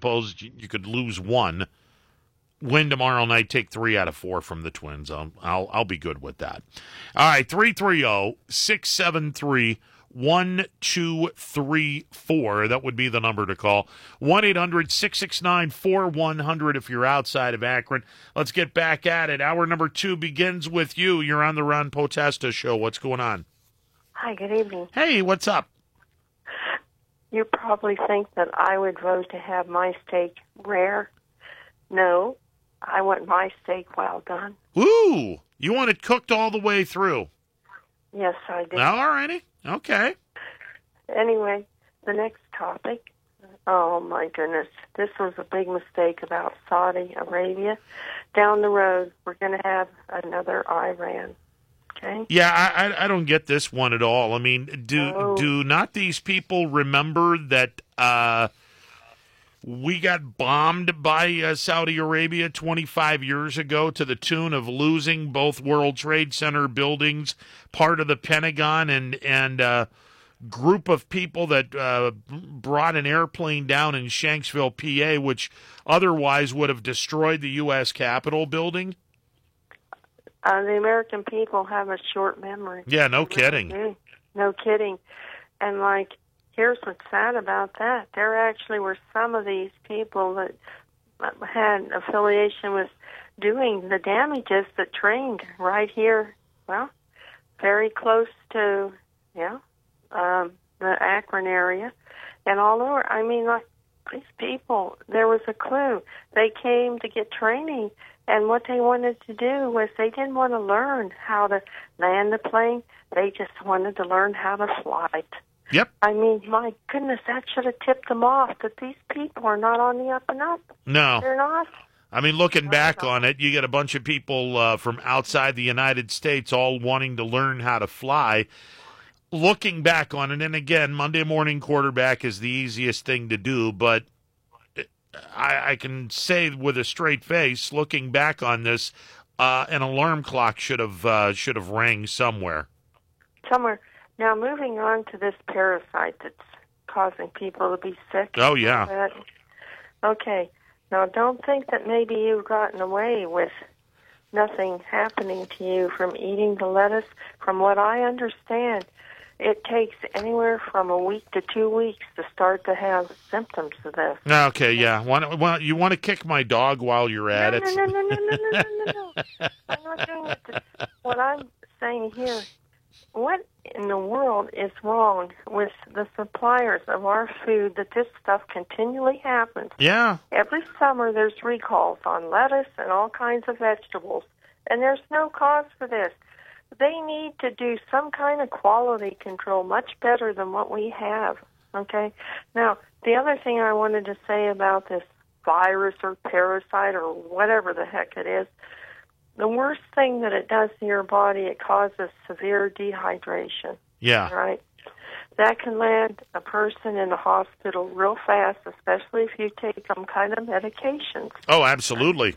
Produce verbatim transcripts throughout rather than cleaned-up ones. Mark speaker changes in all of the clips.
Speaker 1: suppose you, you could lose one. Win tomorrow night, take three out of four from the Twins. I'll, I'll, I'll be good with that. All right, three three zero, six seven three, one two three four. That would be the number to call. one eight hundred, six six nine, four one zero zero if you're outside of Akron. Let's get back at it. Hour number two begins with you. You're on the Ron Potesta Show. What's going on?
Speaker 2: Hi, good evening.
Speaker 1: Hey, what's up?
Speaker 2: You probably think that I would vote to have my steak rare. No, I want my steak well done.
Speaker 1: Ooh, you want it cooked all the way through?
Speaker 2: Yes, I do.
Speaker 1: All righty. Okay.
Speaker 2: Anyway, the next topic. Oh, my goodness. This was a big mistake about Saudi Arabia. Down the road, we're going to have another Iran. Okay?
Speaker 1: Yeah, I, I I don't get this one at all. I mean, do
Speaker 2: Oh.
Speaker 1: do not these people remember that uh, we got bombed by uh, Saudi Arabia twenty-five years ago to the tune of losing both World Trade Center buildings, part of the Pentagon, and and uh, group of people that uh, brought an airplane down in Shanksville, P A, which otherwise would have destroyed the U S Capitol building?
Speaker 2: Uh, the American people have a short memory.
Speaker 1: Yeah, no kidding.
Speaker 2: No kidding. And, like, here's what's sad about that. There actually were some of these people that had affiliation with doing the damages that trained right here, well, very close to, yeah, um, the Akron area and all over. I mean, like, these people, there was a clue. They came to get training, and what they wanted to do was they didn't want to learn how to land the plane. They just wanted to learn how to fly it.
Speaker 1: Yep.
Speaker 2: I mean, my goodness, that should have tipped them off that these people are not on the up and up.
Speaker 1: No.
Speaker 2: They're not.
Speaker 1: I mean, looking back on it, you get a bunch of people uh, from outside the United States all wanting to learn how to fly. Looking back on it, and again, Monday morning quarterback is the easiest thing to do, but I, I can say with a straight face, looking back on this, uh, an alarm clock should have uh, should have rang somewhere.
Speaker 2: Somewhere. Now, moving on to this parasite that's causing people to be sick.
Speaker 1: Oh, yeah.
Speaker 2: But, okay. Now, don't think that maybe you've gotten away with nothing happening to you from eating the lettuce. From what I understand, it takes anywhere from a week to two weeks to start to have symptoms of this.
Speaker 1: Okay, yeah. Want, want, you want to kick my dog while you're at
Speaker 2: no,
Speaker 1: it?
Speaker 2: No, no, no, no, no, no, no, no. I'm not doing it. What I'm saying here, what in the world is wrong with the suppliers of our food that this stuff continually happens?
Speaker 1: Yeah.
Speaker 2: Every summer there's recalls on lettuce and all kinds of vegetables, and there's no cause for this. They need to do some kind of quality control much better than what we have, okay? Now, the other thing I wanted to say about this virus or parasite or whatever the heck it is, the worst thing that it does to your body, it causes severe dehydration.
Speaker 1: Yeah.
Speaker 2: Right? That can land a person in the hospital real fast, especially if you take some kind of medications.
Speaker 1: Oh, absolutely.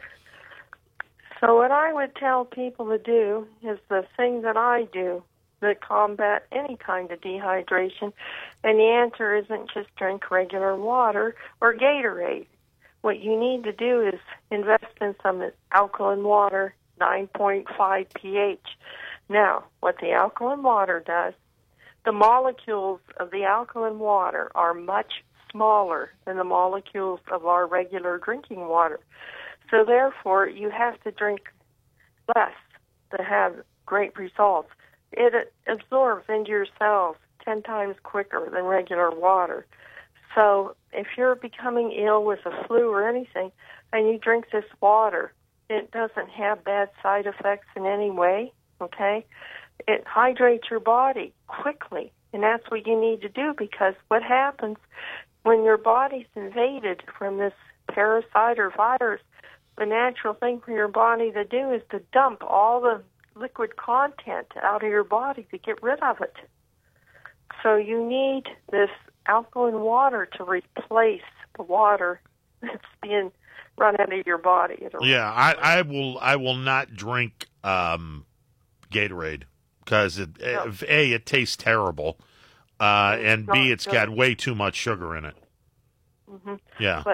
Speaker 2: So what I would tell people to do is the thing that I do to combat any kind of dehydration, and the answer isn't just drink regular water or Gatorade. What you need to do is invest in some alkaline water, nine point five pH. Now, what the alkaline water does, the molecules of the alkaline water are much smaller than the molecules of our regular drinking water. So therefore, you have to drink less to have great results. It absorbs into your cells ten times quicker than regular water. So if you're becoming ill with a flu or anything, and you drink this water, it doesn't have bad side effects in any way, okay? It hydrates your body quickly, and that's what you need to do, because what happens when your body's invaded from this parasite or virus, the natural thing for your body to do is to dump all the liquid content out of your body to get rid of it. So you need this alkaline water to replace the water that's being run out of your body. It'll
Speaker 1: yeah, I, I will. I will not drink um, Gatorade because it,
Speaker 2: No.
Speaker 1: a it tastes terrible, uh, and b
Speaker 2: Not
Speaker 1: it's
Speaker 2: good.
Speaker 1: got way too much sugar in it.
Speaker 2: Mm-hmm.
Speaker 1: Yeah.
Speaker 2: But the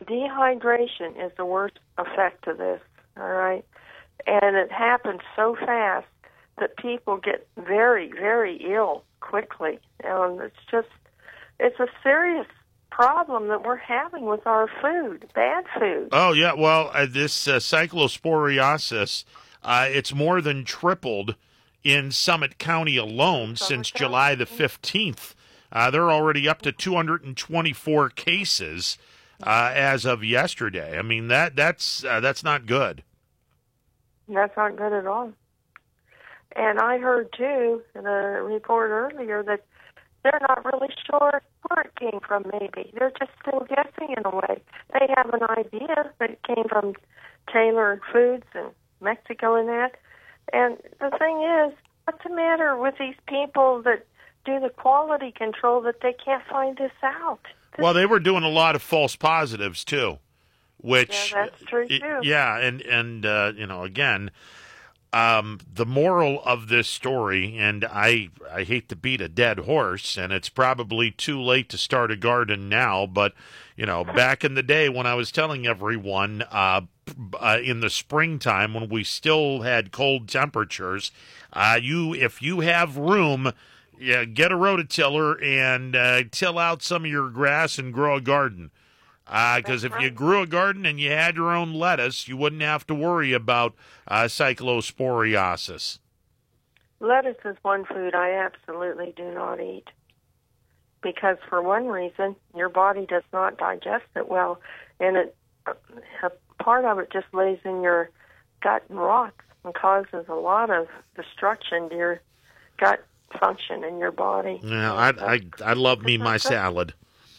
Speaker 2: dehydration is the worst effect of this, all right? And it happens so fast that people get very, very ill quickly. And it's just, it's a serious problem that we're having with our food, bad food.
Speaker 1: Oh, yeah. Well, uh, this uh, cyclosporiasis, uh, it's more than tripled in Summit County alone
Speaker 2: Summit
Speaker 1: since
Speaker 2: County.
Speaker 1: July the fifteenth. Uh, they're already up to two hundred twenty-four cases uh, as of yesterday. I mean, that that's uh, that's not good.
Speaker 2: That's not good at all. And I heard, too, in a report earlier that they're not really sure where it came from, maybe. They're just still guessing in a way. They have an idea that it came from Taylor Foods and Mexico and that. And the thing is, what's the matter with these people that do the quality control that they can't find this out? This
Speaker 1: Well, they were doing a lot of false positives, too, which...
Speaker 2: Yeah, that's true,
Speaker 1: it-
Speaker 2: too.
Speaker 1: yeah, and, and uh, you know, again... Um, the moral of this story, and I I hate to beat a dead horse, and it's probably too late to start a garden now, but, you know, back in the day when I was telling everyone uh, uh, in the springtime when we still had cold temperatures, uh, you if you have room, yeah, get a rototiller and uh, till out some of your grass and grow a garden. Because uh, if you grew a garden and you had your own lettuce, you wouldn't have to worry about uh, cyclosporiasis.
Speaker 2: Lettuce is one food I absolutely do not eat. Because for one reason, your body does not digest it well. And it, a part of it just lays in your gut and rots and causes a lot of destruction to your gut function in your body.
Speaker 1: Yeah, I I, I love me my salad.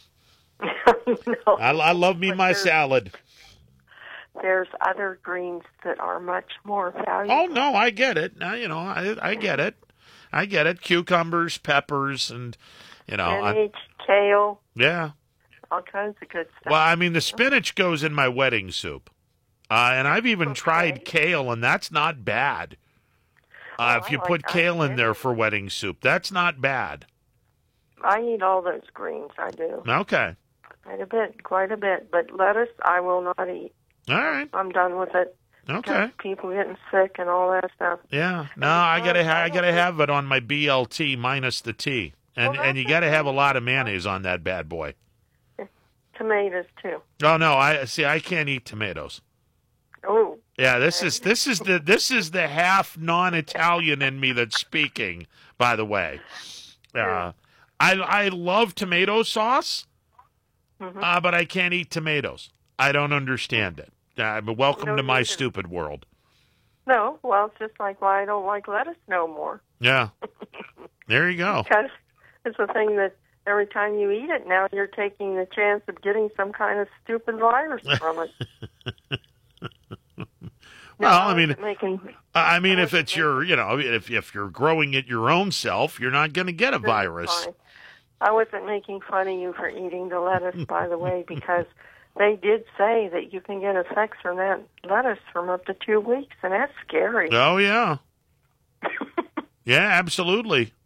Speaker 2: No,
Speaker 1: I, I love me
Speaker 2: but
Speaker 1: my
Speaker 2: there's-
Speaker 1: salad.
Speaker 2: There's other greens that are much more valuable.
Speaker 1: Oh no, I get it. Now, you know, I I get it. I get it. Cucumbers, peppers, and you know, I,
Speaker 2: Spinach, kale,
Speaker 1: yeah.
Speaker 2: all kinds of good stuff.
Speaker 1: Well, I mean, the spinach goes in my wedding soup, uh, and I've even
Speaker 2: Okay.
Speaker 1: tried kale, and that's not bad. Uh,
Speaker 2: Oh,
Speaker 1: if
Speaker 2: I
Speaker 1: you
Speaker 2: like
Speaker 1: put
Speaker 2: that.
Speaker 1: kale in there for wedding soup, that's not bad.
Speaker 2: I eat all those greens. I do
Speaker 1: Okay,
Speaker 2: quite a bit, quite a bit. But lettuce, I will not eat.
Speaker 1: all right,
Speaker 2: I'm done with it.
Speaker 1: okay.
Speaker 2: People getting sick and all that stuff.
Speaker 1: Yeah, no, I gotta, ha- I gotta
Speaker 2: don't
Speaker 1: have it on my B L T minus the T, and
Speaker 2: Well,
Speaker 1: and you
Speaker 2: that's
Speaker 1: gotta have a
Speaker 2: okay.
Speaker 1: lot of mayonnaise on that bad boy.
Speaker 2: Tomatoes too.
Speaker 1: Oh no, I see. I can't eat tomatoes.
Speaker 2: Oh,
Speaker 1: Yeah, this is this is the this is the half non-Italian in me that's speaking. By the way, uh, I I love tomato sauce,
Speaker 2: Mhm.
Speaker 1: uh, but I can't eat tomatoes. I don't understand it. Uh, but welcome
Speaker 2: No,
Speaker 1: to my
Speaker 2: neither.
Speaker 1: stupid world.
Speaker 2: no. Well, it's just like why I don't like lettuce no more.
Speaker 1: Yeah, there you go.
Speaker 2: Because it's a thing that every time you eat it now, you're taking the chance of getting some kind of stupid virus from it.
Speaker 1: Well,
Speaker 2: No,
Speaker 1: I mean,
Speaker 2: wasn't making,
Speaker 1: I mean, if it's your, you know, if if you're growing it your own self, you're not going to get a
Speaker 2: That's
Speaker 1: virus.
Speaker 2: fine. I wasn't making fun of you for eating the lettuce, by the way, because they did say that you can get effects from that lettuce from up to two weeks, and that's scary.
Speaker 1: Oh yeah, yeah, absolutely.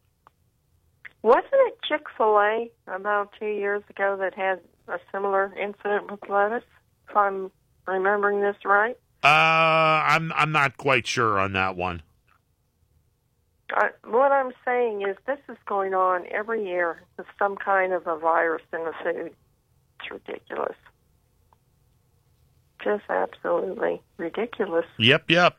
Speaker 2: Wasn't it Chick-fil-A about two years ago that had a similar incident with lettuce, if I'm remembering this right?
Speaker 1: Uh, I'm I'm not quite sure on that one.
Speaker 2: I, what I'm saying is this is going on every year with some kind of a virus in the food. It's ridiculous. Just absolutely ridiculous.
Speaker 1: Yep, yep.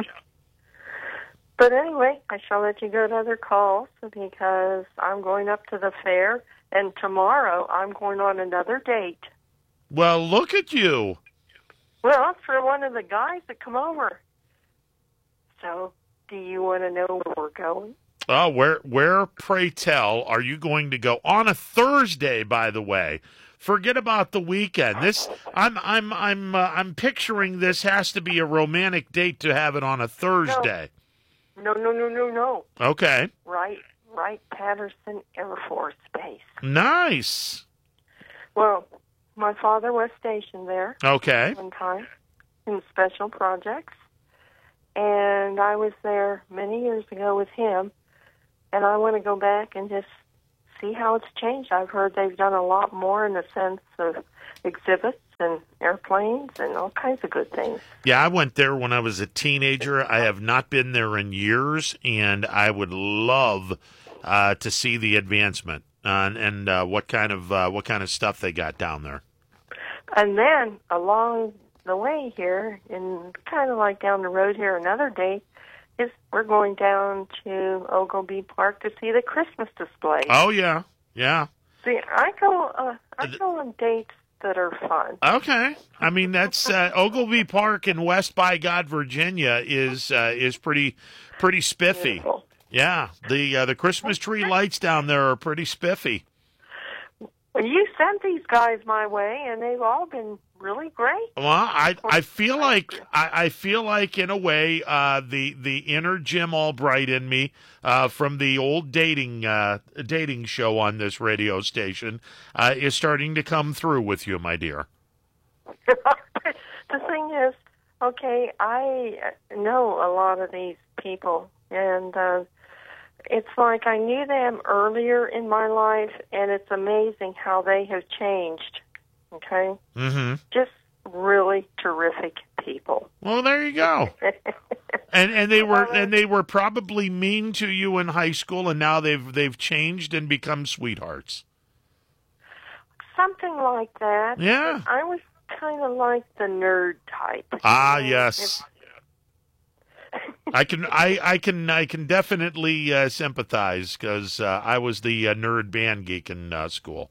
Speaker 2: But anyway, I shall let you go to other calls because I'm going up to the fair, and tomorrow I'm going on another date.
Speaker 1: Well, look at you.
Speaker 2: Well, it's for one of the guys that come over. So, do you want to know where we're going?
Speaker 1: Oh, where where pray tell are you going to go on a Thursday? By the way, forget about the weekend. This I'm I'm I'm uh, I'm picturing this has to be a romantic date to have it on a Thursday.
Speaker 2: No, no, no, no, no.
Speaker 1: Okay,
Speaker 2: Right, right, Patterson Air Force Base.
Speaker 1: nice.
Speaker 2: Well, my father was stationed there
Speaker 1: Okay,
Speaker 2: one time in special projects, and I was there many years ago with him, and I want to go back and just see how it's changed. I've heard they've done a lot more in the sense of exhibits and airplanes and all kinds of good things.
Speaker 1: Yeah, I went there when I was a teenager. I have not been there in years, and I would love uh, to see the advancement uh, and uh, what kind of uh, what kind of stuff they got down there.
Speaker 2: And then along the way here, and kind of like down the road here another day, is we're going down to Ogilvie Park to see the Christmas display.
Speaker 1: Oh, yeah, yeah.
Speaker 2: See, I go, uh, I go on dates that are fun.
Speaker 1: Okay, I mean that's uh, Ogilvie Park in West by God, Virginia is uh, is pretty pretty spiffy.
Speaker 2: Beautiful.
Speaker 1: Yeah, the uh, the Christmas tree lights down there are pretty spiffy.
Speaker 2: Well, you sent these guys my way, and they've all been really great.
Speaker 1: Well, I I feel like I, I feel like in a way uh, the the inner Jim Albright in me uh, from the old dating uh, dating show on this radio station uh, is starting to come through with you, my dear.
Speaker 2: The thing is, okay, I know a lot of these people, and uh, it's like I knew them earlier in my life, and it's amazing how they have changed. Okay?
Speaker 1: Mm-hmm.
Speaker 2: Just really terrific people.
Speaker 1: Well, there you go. and and they were and they were probably mean to you in high school, and now they've they've changed and become sweethearts.
Speaker 2: Something like that.
Speaker 1: Yeah.
Speaker 2: I was kind of like the nerd type.
Speaker 1: Ah,
Speaker 2: You know,
Speaker 1: yes. I can I, I can I can definitely uh, sympathize because uh, I was the uh, nerd band geek in uh, school.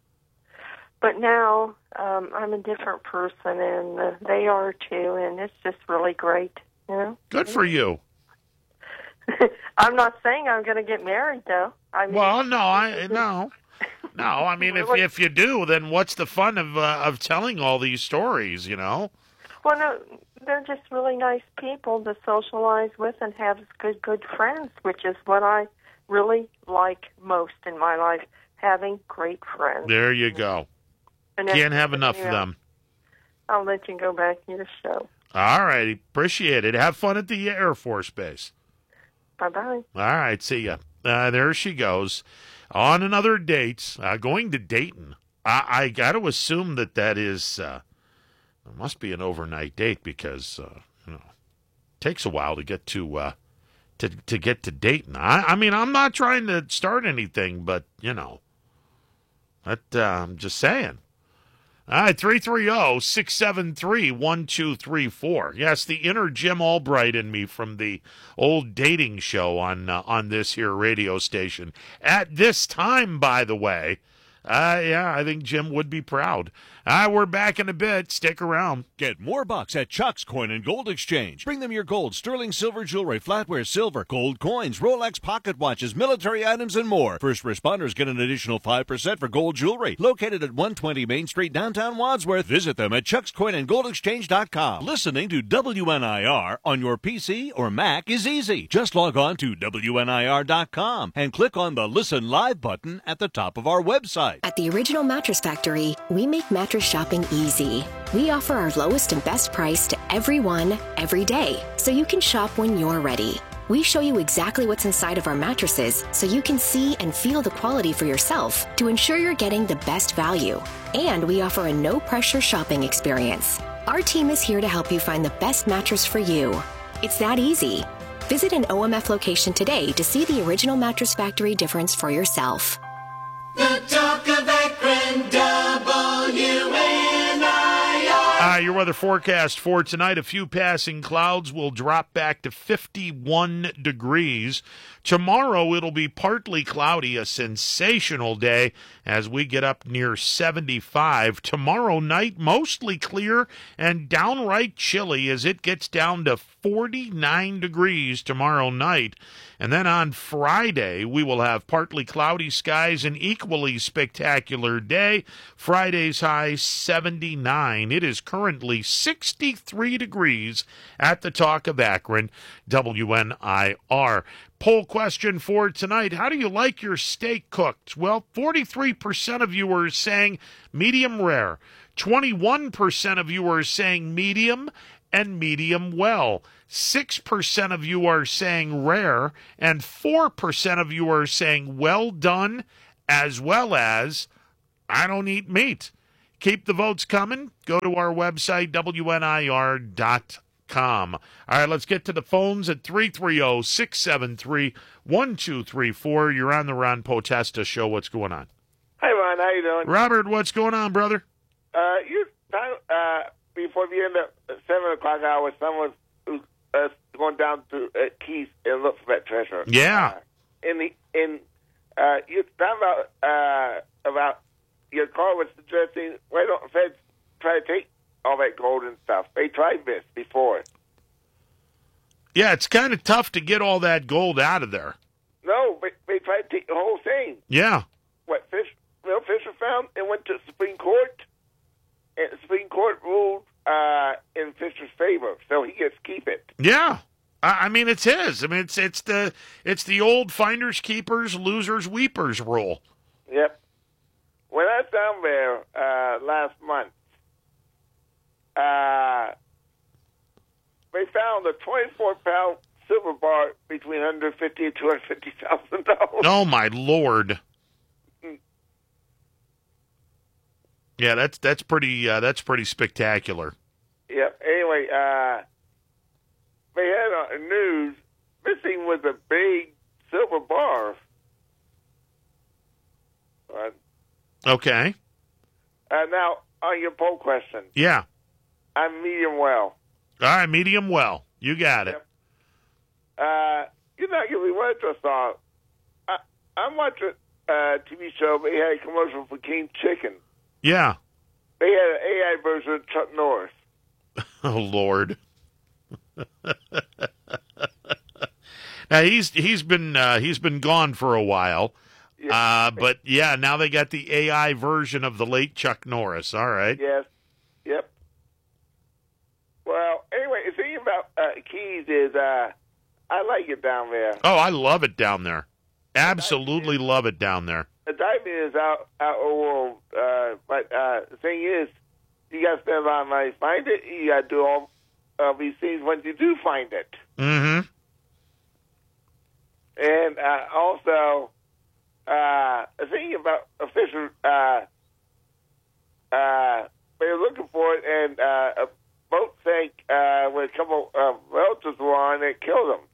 Speaker 2: But now um, I'm a different person, and uh, they are too, and it's just really great. You know.
Speaker 1: Good for you.
Speaker 2: I'm not saying I'm going to get married, though. I mean,
Speaker 1: Well, no, I no, no. I mean, if if you do, then what's the fun of uh, of telling all these stories? You know.
Speaker 2: Well, no, they're just really nice people to socialize with and have good, good friends, which is what I really like most in my life, having great friends.
Speaker 1: There you go.
Speaker 2: And
Speaker 1: Can't have enough of them.
Speaker 2: I'll let you go back to your show.
Speaker 1: All right. Appreciate it. Have fun at the Air Force Base.
Speaker 2: Bye-bye.
Speaker 1: All right. See ya. Uh, there she goes. On another date, uh, going to Dayton. I, I got to assume that that is, uh, it must be an overnight date because, uh, you know, it takes a while to get to, uh, to, to get to Dayton. I, I mean, I'm not trying to start anything, but, you know, that, uh, I'm just saying. All right, three three zero, six seven three, one two three four. Yes, the inner Jim Albright in me from the old dating show on uh, on this here radio station. At this time, by the way, uh, yeah, I think Jim would be proud. Uh, we're back in a bit. Stick around.
Speaker 3: Get more bucks at Chuck's Coin and Gold Exchange. Bring them your gold, sterling silver jewelry, flatware silver, gold coins, Rolex pocket watches, military items, and more. First responders get an additional five percent for gold jewelry. Located at one twenty Main Street, downtown Wadsworth. Visit them at chucks coin and gold exchange dot com. Listening to W N I R on your P C or Mac is easy. Just log on to W N I R dot com and click on the Listen Live button at the top of our website.
Speaker 4: At the Original Mattress Factory, we make mattress shopping easy. We offer our lowest and best price to everyone, every day, so you can shop when you're ready. We show you exactly what's inside of our mattresses so you can see and feel the quality for yourself to ensure you're getting the best value. And we offer a no-pressure shopping experience. Our team is here to help you find the best mattress for you. It's that easy. Visit an O M F location today to see the Original Mattress Factory difference for yourself.
Speaker 5: The talk of Akron, W N I R.
Speaker 1: Uh, your weather forecast for tonight, a few passing clouds will drop back to fifty-one degrees. Tomorrow, it'll be partly cloudy, a sensational day as we get up near seventy-five. Tomorrow night, mostly clear and downright chilly as it gets down to forty-nine degrees tomorrow night. And then on Friday, we will have partly cloudy skies, an equally spectacular day. Friday's high, seventy-nine. It is currently sixty-three degrees at the Talk of Akron, W N I R. Poll question for tonight, how do you like your steak cooked? Well, forty-three percent of you are saying medium rare. twenty-one percent of you are saying medium and medium well. six percent of you are saying rare, and four percent of you are saying well done as well as I don't eat meat. Keep the votes coming. Go to our website, W N I R dot com. All right, let's get to the phones at three three zero, six seven three, one two three four. You're on the Ron Potesta Show. What's going on?
Speaker 6: Hi, Ron. How you doing?
Speaker 1: Robert, what's going on, brother?
Speaker 6: Uh, you uh, before the end of seven o'clock hour, someone was uh, going down to uh, Keys and look for that treasure.
Speaker 1: Yeah.
Speaker 6: Uh, in the in uh, you talking about uh, about your car was suggesting why don't the feds try to take all that gold and stuff? They tried this before.
Speaker 1: Yeah, it's kind of tough to get all that gold out of there.
Speaker 6: No, they, they tried to take the whole thing.
Speaker 1: Yeah.
Speaker 6: What Fish, Bill Fisher found and went to the Supreme Court, and the Supreme Court ruled uh, in Fisher's favor, so he gets to keep it.
Speaker 1: Yeah. I I mean, it's his. I mean, it's it's the it's the old finders keepers, losers weepers rule.
Speaker 6: Yep. When I was down there uh, last month, uh, they found a twenty-four pound silver bar between one hundred fifty thousand dollars and two hundred fifty thousand dollars.
Speaker 1: Oh, my Lord. Yeah, that's that's pretty uh, that's pretty spectacular.
Speaker 6: Yep. Anyway, uh, they had on the news missing was a big silver bar. Uh,
Speaker 1: Okay.
Speaker 6: uh, now, on your poll question,
Speaker 1: Yeah.
Speaker 6: I'm medium well.
Speaker 1: All right, medium well. You got it.
Speaker 6: Yep. Uh, you're not giving me what I saw. I, I'm watching a T V show. They had a commercial for King Chicken.
Speaker 1: Yeah.
Speaker 6: They had an A I version of Chuck Norris.
Speaker 1: Oh, Lord. Now he's he's been uh, he's been gone for a while.
Speaker 6: Yeah.
Speaker 1: Uh, but yeah, now they got the A I version of the late Chuck Norris. All right.
Speaker 6: Yes. Yep. Well, anyway, the thing about uh, Keys is uh, I like it down there.
Speaker 1: Oh, I love it down there. Absolutely love it down there.
Speaker 6: The diving is out out of the world, uh, but uh, the thing is, you got to spend a lot of money to find it. You got to do all of these things when you do find it.
Speaker 1: Mm-hmm.
Speaker 6: And uh, also, uh, the thing about official, uh, uh, they were looking for it, and uh, a boat sank uh, when a couple of relatives were on it, killed them.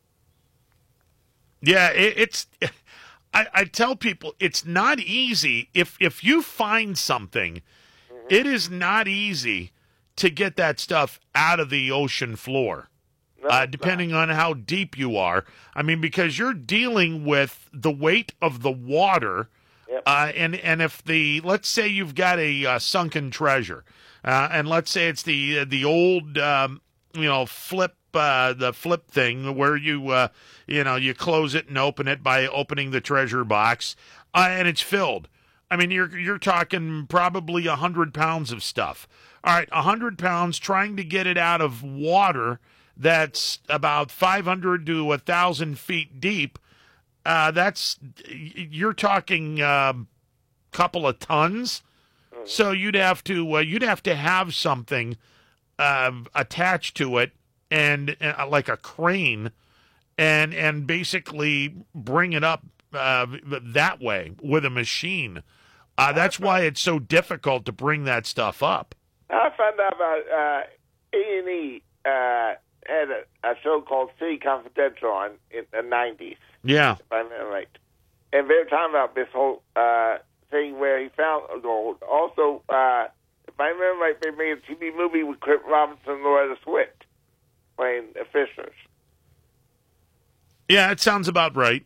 Speaker 1: Yeah, it, it's. I, I tell people it's not easy. If if you find something, mm-hmm. it is not easy to get that stuff out of the ocean floor.
Speaker 6: No,
Speaker 1: Uh, depending on how deep you are. I mean, because you're dealing with the weight of the water,
Speaker 6: Yep.
Speaker 1: uh, and and if the let's say you've got a uh, sunken treasure, uh, and let's say it's the the old um, you know flip uh, the flip thing where you uh, you know you close it and open it by opening the treasure box, uh, and it's filled. I mean, you're you're talking probably a hundred pounds of stuff. All right, a hundred pounds trying to get it out of water that's about five hundred to one thousand feet deep, uh, that's, you're talking a uh, couple of tons. Mm-hmm. So you'd have to, uh, you'd have to have something uh, attached to it and uh, like a crane and, and basically bring it up uh, that way with a machine. Uh, that's why it's so difficult to bring that stuff up.
Speaker 6: I found out about uh, A and E uh, had a, a show called City Confidential on in the nineties.
Speaker 1: Yeah.
Speaker 6: If I remember right. And they were talking about this whole uh, thing where he found gold. Also, uh, if I remember right, they made a T V movie with Cliff Robinson and Loretta Swit playing the Fishers.
Speaker 1: Yeah, it sounds about right.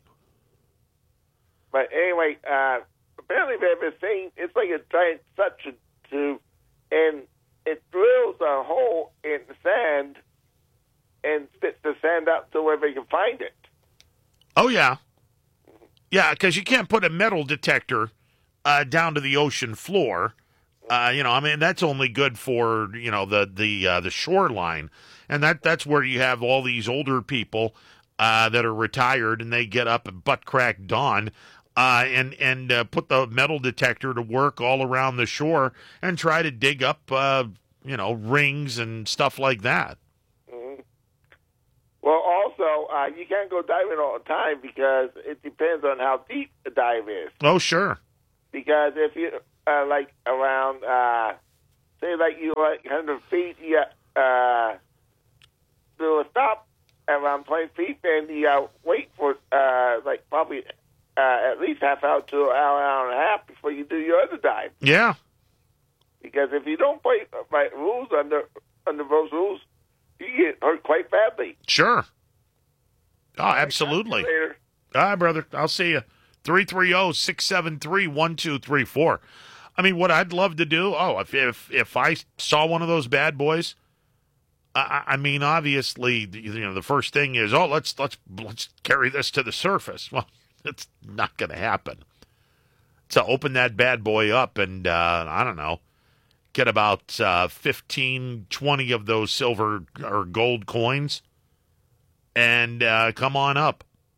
Speaker 6: But anyway, uh, apparently they have this thing, it's like a giant suction tube, and it drills a hole in the sand and spits the sand out to where they can find it.
Speaker 1: Oh, yeah. Yeah, because you can't put a metal detector uh, down to the ocean floor. Uh, you know, I mean, that's only good for, you know, the the uh, the shoreline. And that that's where you have all these older people uh, that are retired, and they get up at butt crack dawn uh, and, and uh, put the metal detector to work all around the shore and try to dig up, uh, you know, rings and stuff like that.
Speaker 6: Mm-hmm. Well, also, uh, you can't go diving all the time because it depends on how deep the dive is.
Speaker 1: Oh, sure.
Speaker 6: Because if you uh, like around, uh, say like you like one hundred feet, you uh, do a stop around twenty feet, then you uh, wait for uh, like probably uh, at least half hour to an hour, hour and a half before you do your other dive.
Speaker 1: Yeah.
Speaker 6: Because if you don't play by rules under under those rules, you get hurt quite badly.
Speaker 1: Sure. Oh, absolutely.
Speaker 6: Later.
Speaker 1: All right, brother. I'll see you. three three zero, six seven three, one two three four. I mean, what I'd love to do, oh, if if, if I saw one of those bad boys, I, I mean, obviously, you know, the first thing is, oh, let's let's let's carry this to the surface. Well, it's not going to happen. So open that bad boy up and, uh, I don't know, get about uh, fifteen, twenty of those silver or gold coins and uh, come on up.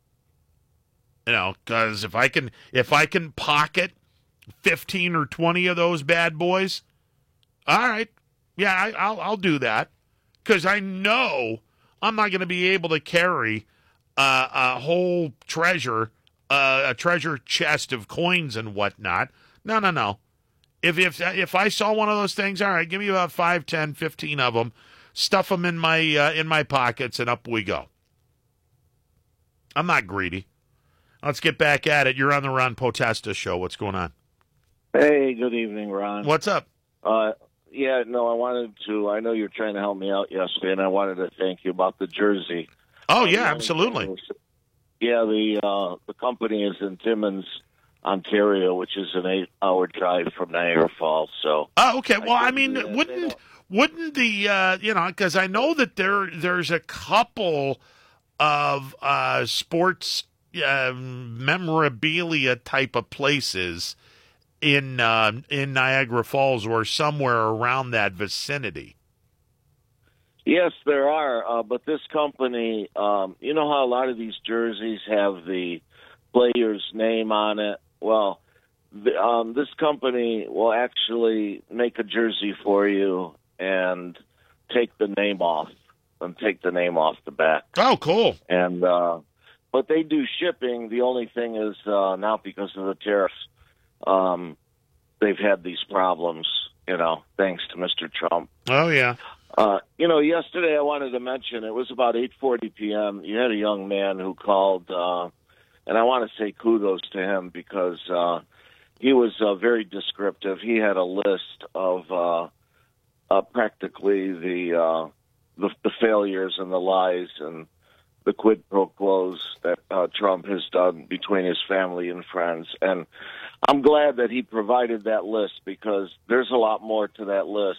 Speaker 1: You know, because if I can, if I can pocket fifteen or twenty of those bad boys, all right, yeah, I, I'll I'll do that because I know I'm not going to be able to carry uh, a whole treasure, uh, a treasure chest of coins and whatnot. No, no, no. If if if I saw one of those things, all right, give me about five, ten, fifteen of them, stuff them in my uh, in my pockets, and up we go. I'm not greedy. Let's get back at it. You're on the Ron Potesta show. What's going on?
Speaker 7: Hey, good evening, Ron.
Speaker 1: What's up?
Speaker 7: Uh, yeah, no, I wanted to, I know you were trying to help me out yesterday, and I wanted to thank you about the jersey.
Speaker 1: Oh,
Speaker 7: Uh,
Speaker 1: yeah,
Speaker 7: the only
Speaker 1: absolutely.
Speaker 7: thing was- Yeah, the uh, the company is in Timmins, Ontario, which is an eight-hour drive from Niagara Falls. So,
Speaker 1: Oh, okay. Well, I
Speaker 7: couldn't
Speaker 1: mean,
Speaker 7: do that. They
Speaker 1: wouldn't
Speaker 7: don't-
Speaker 1: wouldn't the uh, you know, because I know that there there's a couple of uh, sports uh, memorabilia type of places in uh, in Niagara Falls or somewhere around that vicinity.
Speaker 7: Yes, there are, uh, but this company, um, you know how a lot of these jerseys have the player's name on it? Well, the, um, this company will actually make a jersey for you and take the name off, and take the name off the back.
Speaker 1: Oh, cool.
Speaker 7: And uh, but they do shipping. The only thing is uh, now because of the tariffs, um, they've had these problems, you know, thanks to Mister Trump.
Speaker 1: Oh, yeah.
Speaker 7: Uh, you know, yesterday I wanted to mention, it was about eight forty p.m. You had a young man who called, uh, and I want to say kudos to him because uh, he was uh, very descriptive. He had a list of uh, uh, practically the, uh, the the failures and the lies and the quid pro quos that uh, Trump has done between his family and friends. And I'm glad that he provided that list because there's a lot more to that list.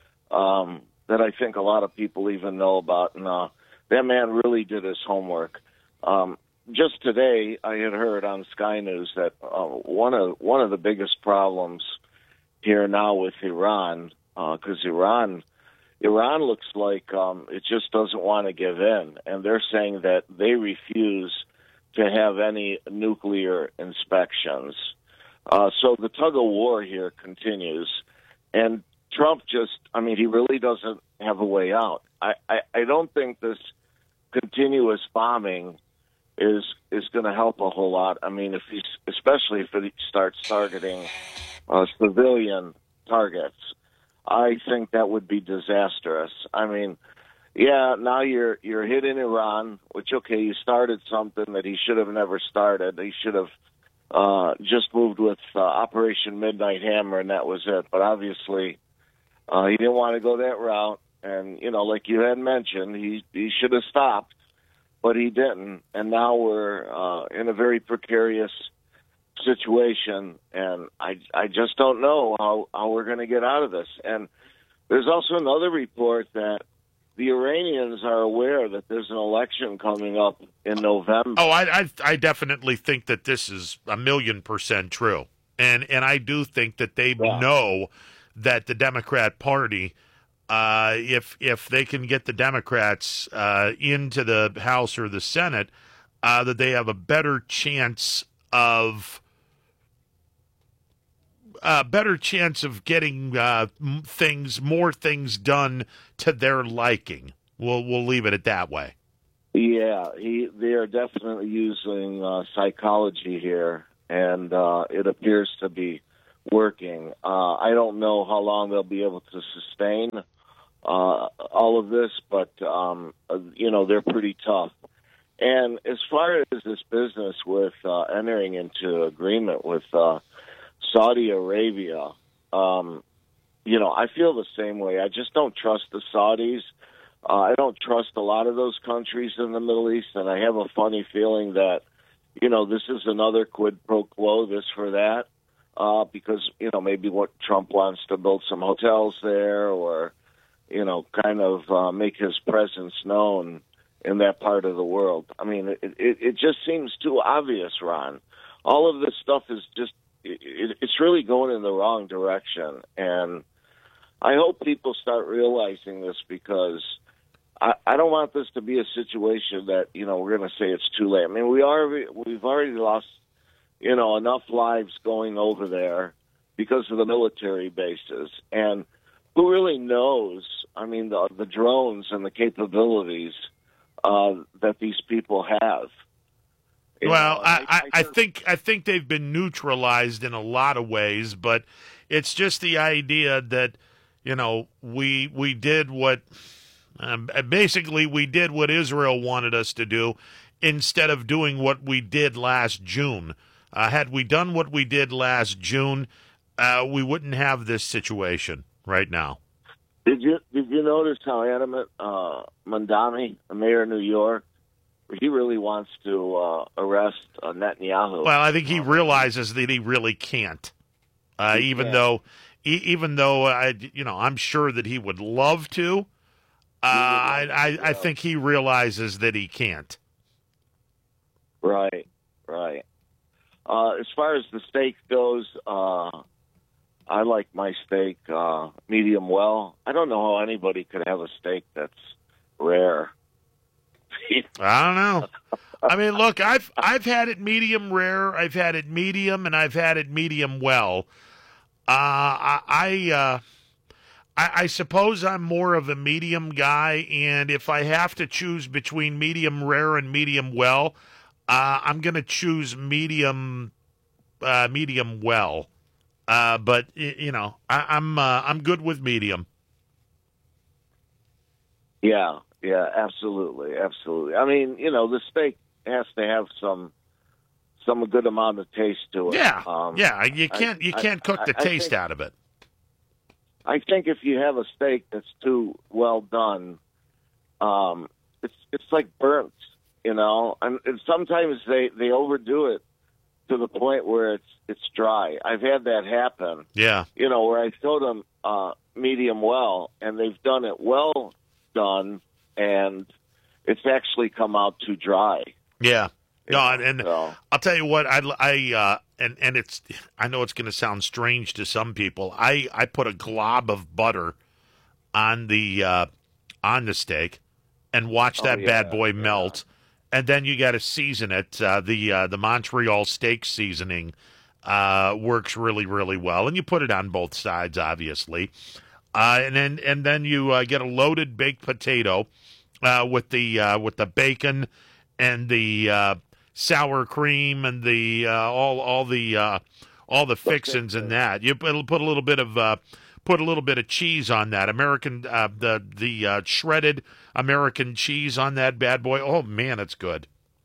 Speaker 7: Um, that I think a lot of people even know about. And uh, that man really did his homework. Um, just today, I had heard on Sky News that uh, one of one of the biggest problems here now with Iran, because uh, Iran, Iran looks like um, it just doesn't want to give in, and they're saying that they refuse to have any nuclear inspections. Uh, so the tug of war here continues, and Trump just, I mean, he really doesn't have a way out. I, I, I don't think this continuous bombing is is going to help a whole lot. I mean, if he's, especially if he starts targeting uh, civilian targets, I think that would be disastrous. I mean, yeah, now you're you're hitting Iran, which, okay, you started something that he should have never started. He should have uh, just moved with uh, Operation Midnight Hammer, and that was it. But obviously, Uh, he didn't want to go that route, and, you know, like you had mentioned, he he should have stopped, but he didn't, and now we're uh, in a very precarious situation, and I, I just don't know how, how we're going to get out of this. And there's also another report that the Iranians are aware that there's an election coming up in November.
Speaker 1: Oh, I, I, I definitely think that this is a million percent true, and and I do think that they
Speaker 7: Yeah.
Speaker 1: know that the Democrat Party, uh, if if they can get the Democrats uh, into the House or the Senate, uh, that they have a better chance of a better chance of getting uh, m- things, more things done to their liking. We'll we'll leave it at that way.
Speaker 7: Yeah, he, they are definitely using uh, psychology here, and uh, it appears to be working. Uh, I don't know how long they'll be able to sustain uh, all of this, but, um, you know, they're pretty tough. And as far as this business with uh, entering into agreement with uh, Saudi Arabia, um, you know, I feel the same way. I just don't trust the Saudis. Uh, I don't trust a lot of those countries in the Middle East, and I have a funny feeling that, you know, this is another quid pro quo, this for that, uh, because, you know, maybe what Trump wants to build some hotels there or, you know, kind of uh, make his presence known in that part of the world. I mean, it, it, it just seems too obvious, Ron. All of this stuff is just, it, it's really going in the wrong direction, and I hope people start realizing this because I, I don't want this to be a situation that, you know, we're going to say it's too late. I mean, we are, we've already lost, you know, enough lives going over there because of the military bases. And who really knows, I mean, the, the drones and the capabilities uh, that these people have. You
Speaker 1: well,
Speaker 7: know,
Speaker 1: I,
Speaker 7: I,
Speaker 1: I, I
Speaker 7: just,
Speaker 1: think I think they've been neutralized in a lot of ways, but it's just the idea that, you know, we we did what um, basically we did what Israel wanted us to do instead of doing what we did last June. Uh, had we done what we did last June, uh, we wouldn't have this situation right now.
Speaker 7: Did you did you notice how adamant uh, Mandami, the mayor of New York, he really wants to uh, arrest uh, Netanyahu?
Speaker 1: Well, I think he realizes that he really can't, uh,
Speaker 7: He
Speaker 1: even
Speaker 7: can't.
Speaker 1: though, e- even though I, you know, I'm sure that he would love to. Uh, I, I, I think he realizes that he can't.
Speaker 7: Right, right. Uh, as far as the steak goes, uh, I like my steak uh, medium well. I don't know how anybody could have a steak that's rare.
Speaker 1: I don't know. I mean, look, I've I've had it medium rare, I've had it medium, and I've had it medium well. Uh, I I, uh, I I suppose I'm more of a medium guy, and if I have to choose between medium rare and medium well, uh, I'm going to choose medium uh, medium well. Uh, but y- you know, I, I'm uh, I'm good with medium.
Speaker 7: Yeah, yeah, absolutely, absolutely. I mean, you know, the steak has to have some some good amount of taste to it.
Speaker 1: Yeah,
Speaker 7: um,
Speaker 1: yeah. You can't
Speaker 7: I-
Speaker 1: you can't cook the
Speaker 7: I- I
Speaker 1: taste
Speaker 7: think-
Speaker 1: out of it.
Speaker 7: I think if you have a steak that's too well done, um, it's it's like burnt, you know. And, and sometimes they, they overdo it to the point where it's it's dry. I've had that happen.
Speaker 1: Yeah.
Speaker 7: You know, where I showed them uh, medium well, and they've done it well done, and it's actually come out too dry.
Speaker 1: Yeah.
Speaker 7: you
Speaker 1: No,
Speaker 7: know,
Speaker 1: and, and
Speaker 7: so.
Speaker 1: I'll tell you what, I, I uh, and and it's I know it's going to sound strange to some people. I, I put a glob of butter on the uh, on the steak and watch that
Speaker 7: Oh, yeah,
Speaker 1: bad boy
Speaker 7: yeah.
Speaker 1: melt, and then you got to season it. Uh, the uh, the Montreal steak seasoning uh, works really really well, and you put it on both sides, obviously, uh, and then and then you uh, get a loaded baked potato uh, with the uh, with the bacon and the uh, sour cream and the uh, all all the uh, all the fixins in that. You put, put a little bit of uh, put a little bit of cheese on that American uh, the the uh, shredded American cheese on that bad boy. Oh man, it's good.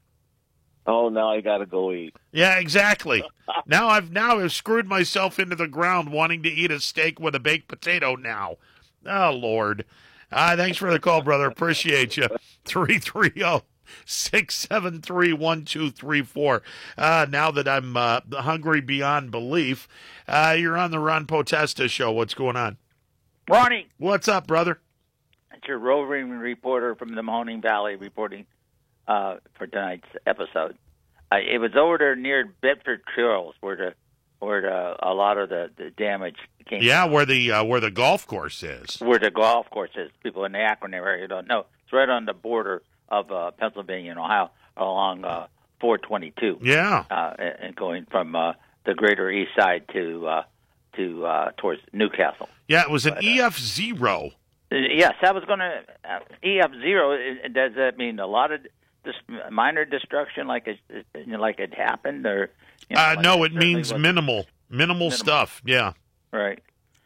Speaker 7: Oh, now I got to go eat.
Speaker 1: Yeah, exactly. now I've now I've screwed myself into the ground wanting to eat a steak with a baked potato now. Oh Lord. Uh, thanks for the call, brother. Appreciate you. three three zero, six seven three, one two three four. Uh, now that I'm uh, hungry beyond belief, uh, you're on the Ron Potesta show. What's going on?
Speaker 8: Ronnie,
Speaker 1: What's up, brother?
Speaker 8: it's your roving reporter from the Mahoning Valley reporting uh, for tonight's episode. Uh, it was over there near Bedford Trails where the where the, a lot of the, the damage came.
Speaker 1: Yeah,
Speaker 8: from.
Speaker 1: where the uh, where the golf course is.
Speaker 8: Where the golf course is. People in the Akron area don't know. It's right on the border of uh, Pennsylvania and Ohio along uh, four twenty-two.
Speaker 1: Yeah.
Speaker 8: Uh, and and going from uh, the greater east side to uh, to uh, towards Newcastle.
Speaker 1: Yeah, it was an
Speaker 8: But, uh,
Speaker 1: E F zero
Speaker 8: Yes, I was going to. Uh, E F zero. Does that mean a lot of dis- minor destruction, like it, you know, like it happened, or? You know,
Speaker 1: Uh,
Speaker 8: like
Speaker 1: no, it
Speaker 8: certainly
Speaker 1: means
Speaker 8: wasn't-
Speaker 1: minimal, minimal,
Speaker 8: Minimal.
Speaker 1: stuff. Yeah.
Speaker 8: Right.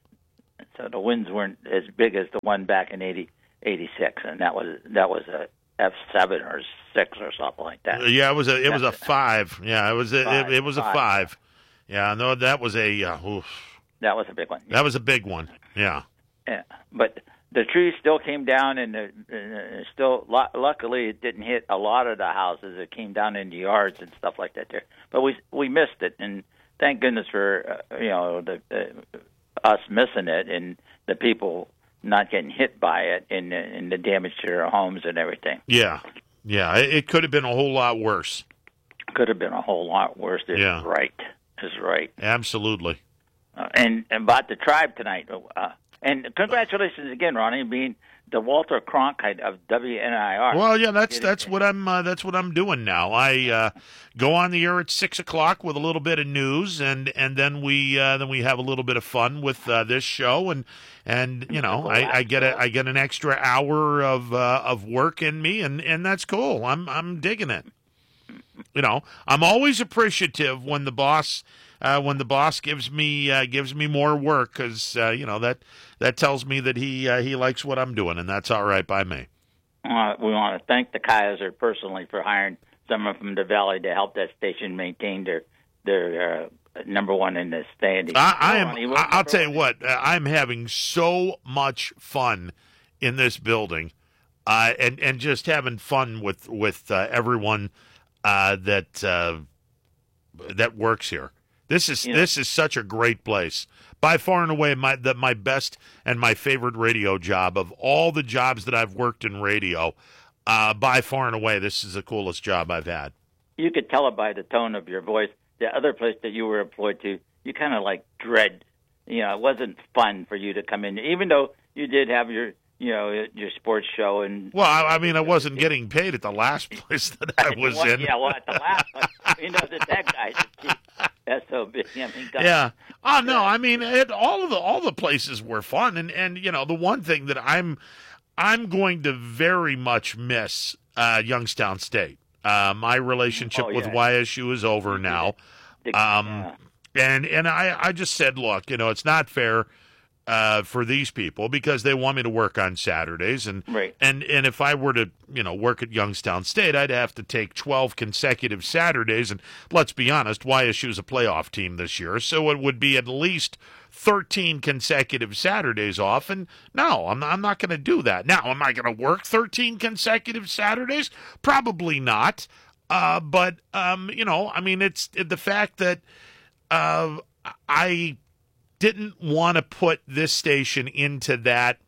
Speaker 8: So the winds weren't as big as the one back in eighty, eighty-six, and that was that was a F seven or six or something like that.
Speaker 1: Yeah, it was a it was a five. Yeah, it was a,
Speaker 8: Five,
Speaker 1: it, it was a
Speaker 8: five.
Speaker 1: five. Yeah, no, that was a uh, oof.
Speaker 8: That was a big one.
Speaker 1: That was a big one. Yeah.
Speaker 8: Yeah. But the trees still came down, and the, uh, still, lu- luckily, it didn't hit a lot of the houses. It came down into yards and stuff like that there. But we we missed it, and thank goodness for uh, you know the uh, us missing it and the people not getting hit by it and, and the damage to their homes and everything.
Speaker 1: Yeah. Yeah. It, it could have been a whole lot worse.
Speaker 8: Could have been a whole lot worse. Is
Speaker 1: Yeah.
Speaker 8: right. Is right.
Speaker 1: Absolutely.
Speaker 8: Uh, and, and about the tribe tonight. Uh, and congratulations again, Ronnie, being the Walter Cronkite of W N I R.
Speaker 1: Well, yeah, that's that's what I'm uh, that's what I'm doing now. I uh, go on the air at six o'clock with a little bit of news, and, and then we uh, then we have a little bit of fun with uh, this show, and and you know I, I get a I get an extra hour of uh, of work in me, and, and that's cool. I'm I'm digging it. You know, I'm always appreciative when the boss uh, when the boss gives me uh, gives me more work, because uh, you know that that tells me that he uh, he likes what I'm doing, and that's all right by me.
Speaker 8: Uh, we want to thank the Kaiser personally for hiring someone from the Valley to help that station maintain their their uh, number one in the standings.
Speaker 1: I, I
Speaker 8: Oh,
Speaker 1: am.
Speaker 8: Ronnie, what
Speaker 1: I- I'll
Speaker 8: number
Speaker 1: tell you
Speaker 8: one?
Speaker 1: what. uh, I'm having so much fun in this building, uh, and and just having fun with with uh, everyone uh, that uh, that works here. This is
Speaker 8: You know-
Speaker 1: this is such a great place. By far and away, my the, my best and my favorite radio job of all the jobs that I've worked in radio. Uh, by far and away, this is the coolest job I've had.
Speaker 8: You could tell it by the tone of your voice. The other place that you were employed to, you kind of like dread. You know, it wasn't fun for you to come in, even though you did have your, you know, your sports show and.
Speaker 1: Well, I, I mean, I wasn't getting paid at the last place that I was
Speaker 8: Well,
Speaker 1: in.
Speaker 8: Yeah, well, at the last one, you know that that guy, that's so big. I mean, God.
Speaker 1: Yeah. Oh no, I mean, it, all of the all the places were fun, and and you know the one thing that I'm I'm going to very much miss uh, Youngstown State. Uh, my relationship
Speaker 8: Oh,
Speaker 1: with
Speaker 8: yeah.
Speaker 1: Y S U is over now,
Speaker 8: The-
Speaker 1: um,
Speaker 8: yeah.
Speaker 1: and and I I just said, look, you know, it's not fair. Uh, for these people, because they want me to work on Saturdays, and
Speaker 8: Right.
Speaker 1: and and if I were to you know work at Youngstown State, I'd have to take twelve consecutive Saturdays, and let's be honest, Y S U's a playoff team this year, so it would be at least thirteen consecutive Saturdays off, and no, I'm not, I'm not going to do that. Now, am I going to work thirteen consecutive Saturdays? Probably not, uh, but um, you know, I mean, it's the fact that uh, I didn't want to put this station into that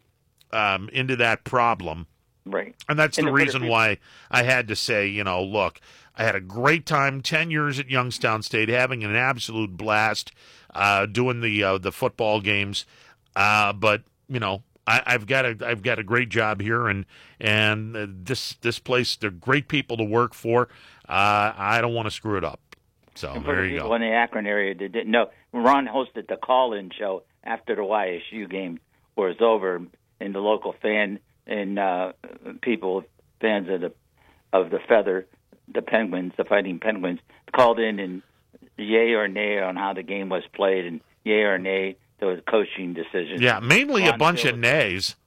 Speaker 1: um, into that problem,
Speaker 8: Right.
Speaker 1: and that's
Speaker 8: And
Speaker 1: the
Speaker 8: to put it
Speaker 1: reason
Speaker 8: re-
Speaker 1: why I had to say, you know, look, I had a great time, ten years at Youngstown State, having an absolute blast, uh, doing the uh, the football games, uh, but you know, I, I've got a I've got a great job here, and and uh, this this place, they're great people to work for. Uh, I don't want to screw it up. So
Speaker 8: And for
Speaker 1: there
Speaker 8: the
Speaker 1: you
Speaker 8: people
Speaker 1: go.
Speaker 8: in the Akron area that didn't know, Ron hosted the call-in show after the Y S U game was over, and the local fan and uh, people, fans of the of the Feather, the Penguins, the Fighting Penguins, called in and yay or nay on how the game was played, and yay or nay to a coaching decision.
Speaker 1: Yeah, mainly a
Speaker 8: Ron
Speaker 1: bunch of
Speaker 8: fielded-
Speaker 1: nays.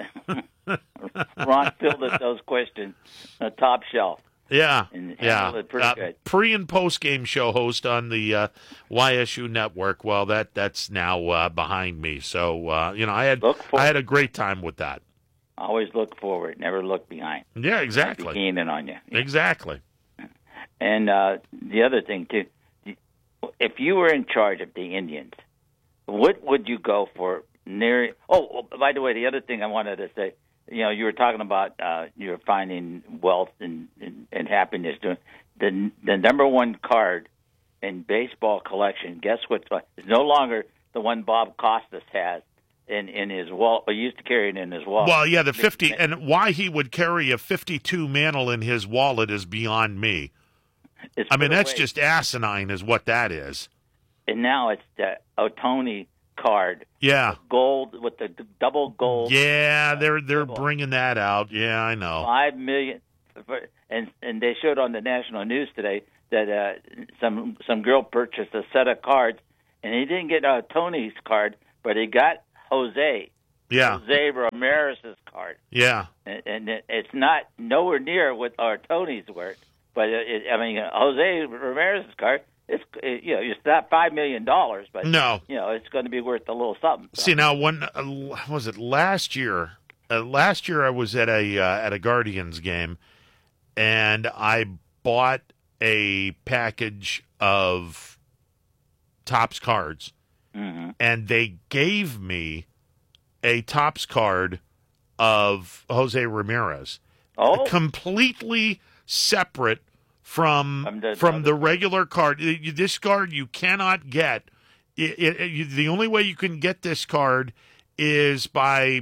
Speaker 8: Ron fielded those questions, uh, top shelf.
Speaker 1: Yeah,
Speaker 8: And
Speaker 1: yeah.
Speaker 8: handled it pretty
Speaker 1: Uh,
Speaker 8: good.
Speaker 1: pre and post game show host on the uh, Y S U network. Well, that that's now uh, behind me. So uh, you know, I had
Speaker 8: Look for-
Speaker 1: I had a great time with that.
Speaker 8: Always look forward, never look behind.
Speaker 1: Yeah,
Speaker 8: Be
Speaker 1: exactly,
Speaker 8: gaining on you.
Speaker 1: exactly.
Speaker 8: And uh, the other thing too, if you were in charge of the Indians, what would you go for? Near. Oh, oh, by the way, the other thing I wanted to say, you know, you were talking about uh, you're finding wealth and, and, and happiness doing the the number one card in baseball collection. Guess what? It's no longer the one Bob Costas has in in his wallet. He used to carry it in his wallet.
Speaker 1: Well, yeah, the fifty, and why he would carry a fifty-two mantle in his wallet is beyond me.
Speaker 8: It's
Speaker 1: I mean,
Speaker 8: put
Speaker 1: that's
Speaker 8: away.
Speaker 1: just asinine, is what that is.
Speaker 8: And now it's the Otoni card.
Speaker 1: Yeah.
Speaker 8: Gold with the d- double gold.
Speaker 1: Yeah, they're they're
Speaker 8: symbol.
Speaker 1: bringing that out. Yeah, I know.
Speaker 8: Five million, and and they showed on the national news today that uh, some some girl purchased a set of cards, and he didn't get uh, Tony's card, but he got Jose.
Speaker 1: Yeah.
Speaker 8: Jose Ramirez's card.
Speaker 1: Yeah.
Speaker 8: And, and it, it's not nowhere near what our Tony's worth, but it, it, I mean Jose Ramirez's card. It's it, you know it's not five million dollars, but
Speaker 1: No.
Speaker 8: you know it's going to be worth a little something. So.
Speaker 1: See now, when uh, was it last year? Uh, last year I was at a uh, at a Guardians game, and I bought a package of Topps cards,
Speaker 8: Mm-hmm.
Speaker 1: and they gave me a Topps card of Jose Ramirez,
Speaker 8: Oh,
Speaker 1: completely separate from
Speaker 8: From the
Speaker 1: from
Speaker 8: other
Speaker 1: the regular card. Y- This card you cannot get. It, it, it- you- the only way you can get this card is by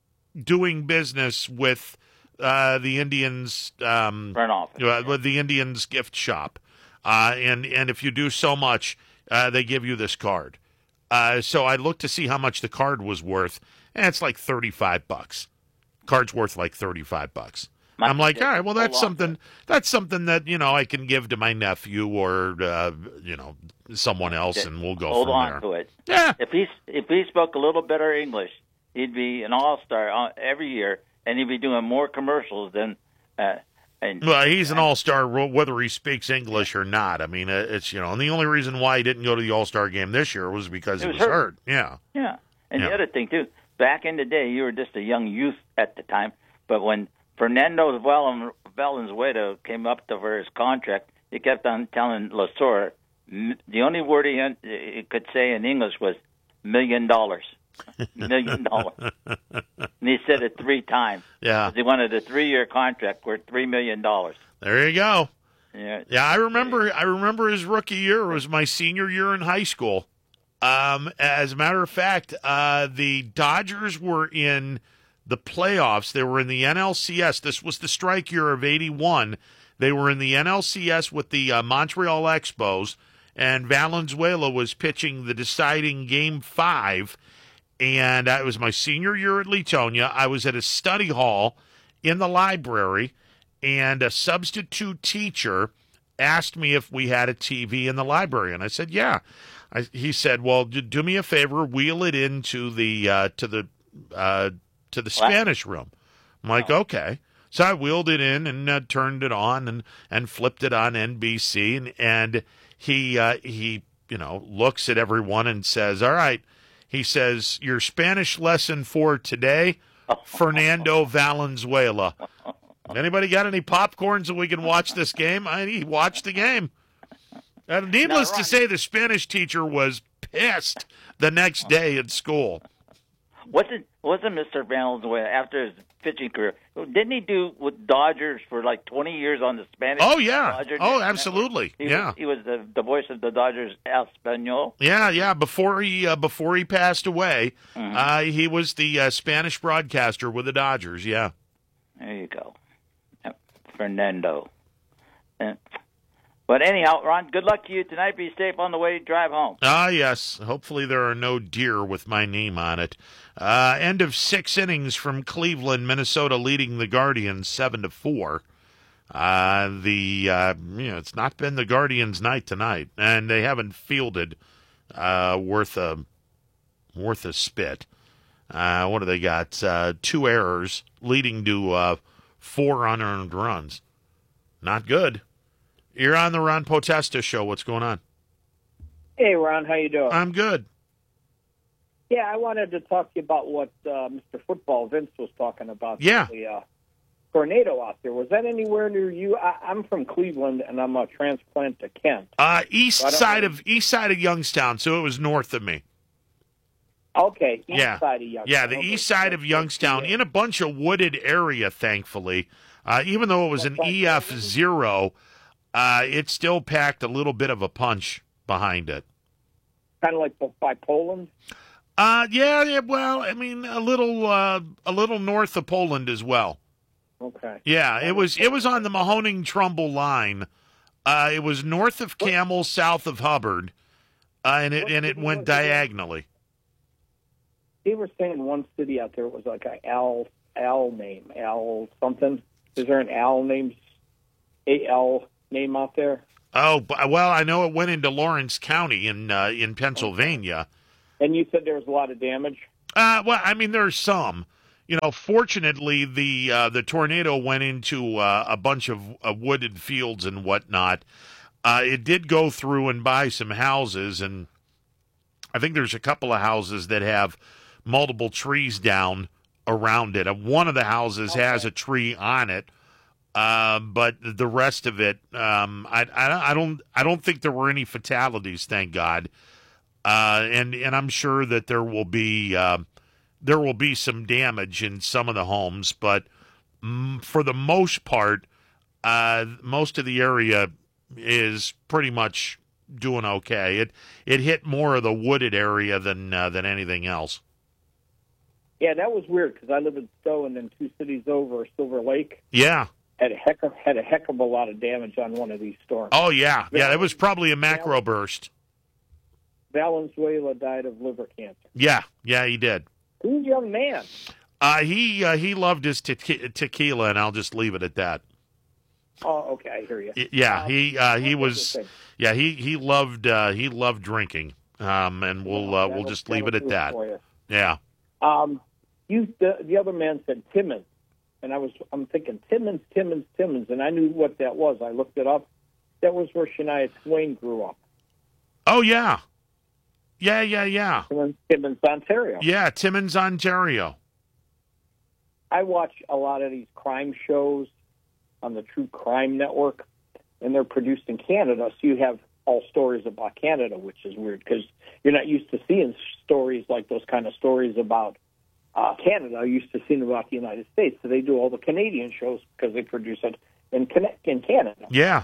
Speaker 1: doing business with uh, the Indians. Um,
Speaker 8: Burn off.
Speaker 1: uh, with the Indians gift shop, uh, and and if you do so much, uh, they give you this card. Uh, so I looked to see how much the card was worth, and it's like thirty-five bucks. Card's worth like thirty-five bucks.
Speaker 8: My
Speaker 1: I'm like,
Speaker 8: kid
Speaker 1: all right, well,
Speaker 8: hold
Speaker 1: that's
Speaker 8: on
Speaker 1: something. That's something that you know I can give to my nephew or uh, you know someone else, and we'll go
Speaker 8: Hold
Speaker 1: from
Speaker 8: on
Speaker 1: there.
Speaker 8: to it.
Speaker 1: Yeah,
Speaker 8: If he if he spoke a little better English, he'd be an all star every year, and he'd be doing more commercials than. Uh, and
Speaker 1: well, he's an all-star whether he speaks English or not. I mean, uh, it's you know, and the only reason why he didn't go to the All-Star game this year was because
Speaker 8: He
Speaker 1: he
Speaker 8: was
Speaker 1: was hurt.
Speaker 8: hurt.
Speaker 1: Yeah,
Speaker 8: yeah, and
Speaker 1: Yeah.
Speaker 8: the other thing too, back in the day, you were just a young youth at the time, but when Fernando Valen- Valenzuela came up to for his contract, he kept on telling Lasor m- the only word he, un- he could say in English was million dollars. Million dollars. And he said it three times.
Speaker 1: yeah.
Speaker 8: He wanted a three-year contract worth three million dollars.
Speaker 1: There you go.
Speaker 8: Yeah,
Speaker 1: Yeah, I remember. I remember his rookie year. It was my senior year in high school. Um, as a matter of fact, uh, the Dodgers were in the playoffs. They were in the N L C S. This was the strike year of eighty-one. They were in the N L C S with the uh, Montreal Expos, and Valenzuela was pitching the deciding game five. And uh, it was my senior year at Leetonia. I was at a study hall in the library, and a substitute teacher asked me if we had a T V in the library, and I said, "Yeah." I, he said, "Well, do, do me a favor, wheel it into the uh, to the uh, to the Spanish room." I'm like, "Okay." So I wheeled it in and uh, turned it on and, and flipped it on N B C, and and he uh, he you know looks at everyone and says, "All right." He says, "Your Spanish lesson for today, Fernando Valenzuela." Anybody got any popcorn so we can watch this game? I he watched the game. Uh, needless to say, the Spanish teacher was pissed the next day at school.
Speaker 8: Wasn't wasn't Mister Valenzuela after his pitching career? Didn't he do with Dodgers for like twenty years on the Spanish?
Speaker 1: Oh yeah,
Speaker 8: Dodger
Speaker 1: oh
Speaker 8: network?
Speaker 1: absolutely,
Speaker 8: He
Speaker 1: yeah,
Speaker 8: was, he was the, the voice of the Dodgers Espanol.
Speaker 1: yeah, yeah. Before he uh, before he passed away,
Speaker 8: Mm-hmm.
Speaker 1: uh, he was the uh, Spanish broadcaster with the Dodgers. Yeah.
Speaker 8: There you go, Yep. Fernando. Uh, But anyhow, Ron, good luck to you tonight. Be safe on the way to drive home.
Speaker 1: Ah, yes. Hopefully there are no deer with my name on it. Uh, end of six innings from Cleveland, Minnesota leading the Guardians seven to four. Uh, the uh, you know, it's not been the Guardians' night tonight, and they haven't fielded uh, worth a worth a spit. Uh, what do they got? Uh, two errors, leading to uh, four unearned runs. Not good. You're on the Ron Potesta show. What's going on?
Speaker 9: Hey, Ron, how you doing?
Speaker 1: I'm good.
Speaker 9: Yeah, I wanted to talk to you about what uh, Mister Football Vince was talking about.
Speaker 1: Yeah.
Speaker 9: The uh, tornado out there. Was that anywhere near you? I, I'm from Cleveland, and I'm a transplant to Kent.
Speaker 1: Uh, east
Speaker 9: So I don't
Speaker 1: side
Speaker 9: know.
Speaker 1: of east side of Youngstown, so it was north of me.
Speaker 9: Okay, east
Speaker 1: yeah,
Speaker 9: side of Youngstown.
Speaker 1: yeah, the
Speaker 9: Okay.
Speaker 1: east side of Youngstown, in a bunch of wooded area. Thankfully, uh, even though it was an E F zero, uh, it still packed a little bit of a punch behind it.
Speaker 9: Kind of like by Poland?
Speaker 1: Uh, yeah, yeah. Well, I mean, a little, uh, a little north of Poland as well.
Speaker 9: Okay.
Speaker 1: Yeah, it was it was on the Mahoning Trumbull line. Uh, it was north of Camel, south of Hubbard, uh, and it and it went diagonally.
Speaker 9: they were saying one city out there was like a Al Al name, Al something. Is there an Al name, A L name out there?
Speaker 1: Oh, b- well, I know it went into Lawrence County in uh, in Pennsylvania.
Speaker 9: And you said there was a lot of damage?
Speaker 1: Uh, well, I mean, there's some. You know, fortunately, the uh, the tornado went into uh, a bunch of uh, wooded fields and whatnot. Uh, it did go through and buy some houses, and I think there's a couple of houses that have multiple trees down around it. Uh, One of the houses
Speaker 9: Okay.
Speaker 1: has a tree on it, uh, but the rest of it, um, I, I, I don't, I don't think there were any fatalities. Thank God. Uh, and and I'm sure that there will be uh, there will be some damage in some of the homes, but mm, for the most part, uh, most of the area is pretty much doing okay. It it hit more of the wooded area than uh, than anything else.
Speaker 9: Yeah, that was weird because I live in Stowe, and then two cities over, Silver Lake,
Speaker 1: Yeah.
Speaker 9: had a heck of had a heck of a lot of damage on one of these storms.
Speaker 1: Oh yeah. Yeah. It was probably a macro burst.
Speaker 9: Valenzuela died of liver cancer.
Speaker 1: Yeah. Yeah. He did.
Speaker 9: Who's a young man?
Speaker 1: Uh, he uh, he loved his te- tequila, and I'll just leave it at that.
Speaker 9: Oh, okay, I hear you.
Speaker 1: Y- Yeah.
Speaker 9: Um,
Speaker 1: He uh, he
Speaker 9: that's
Speaker 1: was.
Speaker 9: interesting.
Speaker 1: Yeah. He he loved uh, he loved drinking. Um, and we'll uh, we'll
Speaker 9: That'll-
Speaker 1: just leave it
Speaker 9: that'll
Speaker 1: at
Speaker 9: do
Speaker 1: that.
Speaker 9: for you.
Speaker 1: Yeah.
Speaker 9: Um, you the, the other man said Timmins, and I was I'm thinking Timmins, Timmins, Timmins, and I knew what that was. I looked it up. That was where Shania Twain grew up.
Speaker 1: Oh yeah. Yeah. Yeah. Yeah.
Speaker 9: Timmins, Timmins, Ontario.
Speaker 1: Yeah. Timmins, Ontario.
Speaker 9: I watch a lot of these crime shows on the True Crime Network, and they're produced in Canada, so you have all stories about Canada, which is weird because you're not used to seeing stories like those kind of stories about uh, Canada. You're used to seeing about the United States, so they do all the Canadian shows because they produce it in, Can- in Canada.
Speaker 1: Yeah.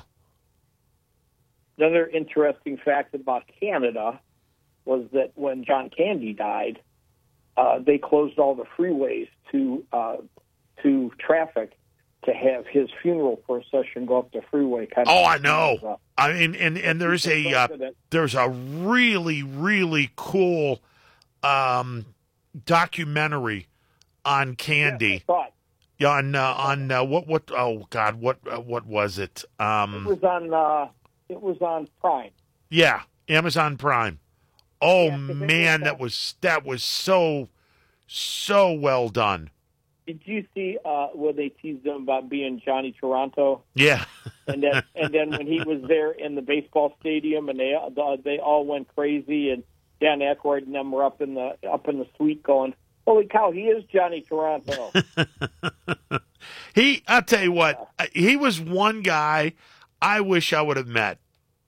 Speaker 9: Another interesting fact about Canada was that when John Candy died, uh, they closed all the freeways to uh, to traffic to have his funeral procession go up the freeway. Kind
Speaker 1: Oh,
Speaker 9: of
Speaker 1: I know. I mean, and and there's a uh, there's a really really cool um, documentary on Candy.
Speaker 9: Thought
Speaker 1: Yeah, on uh, on uh, what what oh God what uh, what was it?
Speaker 9: it
Speaker 1: Um,
Speaker 9: was on uh, it was on Prime.
Speaker 1: yeah, Amazon Prime. Oh
Speaker 9: Yeah, 'cause they
Speaker 1: man,
Speaker 9: did
Speaker 1: that
Speaker 9: that.
Speaker 1: was that was so so well done.
Speaker 9: Did you see uh, where they teased him about being Johnny Toronto?
Speaker 1: Yeah,
Speaker 9: And then and then when he was there in the baseball stadium, and they uh, they all went crazy, and Dan Aykroyd and them were up in the up in the suite going, "Holy cow, he is Johnny Toronto."
Speaker 1: he. I'll tell you what, he was one guy I wish I would have met.